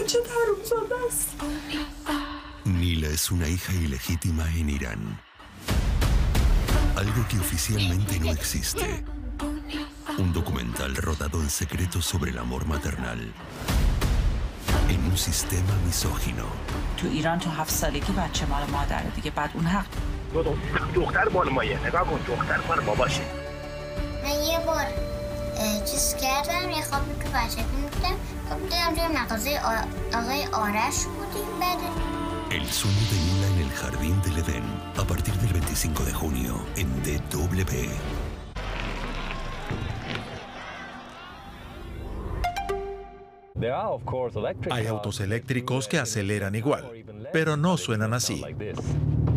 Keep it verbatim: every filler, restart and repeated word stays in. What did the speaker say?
چه حرومزاده است. Nila es una hija ilegítima en Irán. Algo que oficialmente no existe. Un documental rodado en secreto sobre el amor maternal. En un sistema misógino. تو ایران تو هفت سالگی بچه مال مادره دیگه، بعد اون حق. دختر مال مایه، نگاه کن دختر مال باباشه. من یه بار چیز کردم، یه خوابی که بچه می‌بودم، خب دیدم توی مغازه آقای آرش بودیم. بعد El sueño de Nila en el jardín del Edén, a partir del veinticinco de junio en D W. Hay autos eléctricos que aceleran igual, pero no suenan así.